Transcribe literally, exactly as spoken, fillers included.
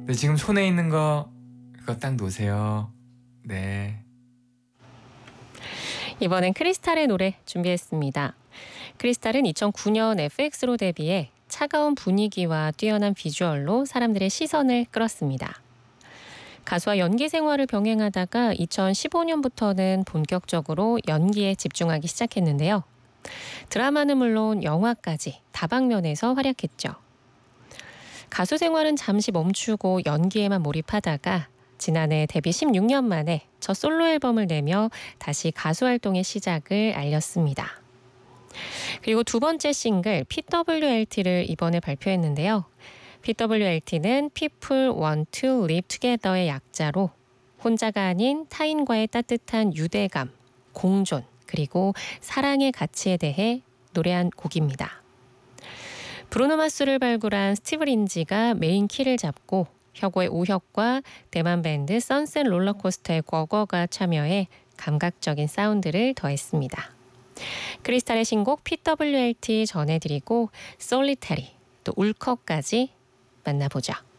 네, 지금 손에 있는 거 그거 딱 놓으세요. 네. 이번엔 크리스탈의 노래 준비했습니다. 크리스탈은 이천구 년 에프엑스로 데뷔해 차가운 분위기와 뛰어난 비주얼로 사람들의 시선을 끌었습니다. 가수와 연기 생활을 병행하다가 이천십오 년부터는 본격적으로 연기에 집중하기 시작했는데요. 드라마는 물론 영화까지 다방면에서 활약했죠. 가수 생활은 잠시 멈추고 연기에만 몰입하다가 지난해 데뷔 십육 년 만에 첫 솔로 앨범을 내며 다시 가수 활동의 시작을 알렸습니다. 그리고 두 번째 싱글 피더블유엘티를 이번에 발표했는데요. 피더블유엘티는 People Want to Live Together의 약자로 혼자가 아닌 타인과의 따뜻한 유대감, 공존, 그리고 사랑의 가치에 대해 노래한 곡입니다. 브루노 마스를 발굴한 스티브 린지가 메인 키를 잡고 혁오의 우혁과 대만 밴드 선셋 롤러코스터의 거거가 참여해 감각적인 사운드를 더했습니다. 크리스탈의 신곡 피더블유엘티 전해드리고 솔리테리 또 울컥까지 만나보죠.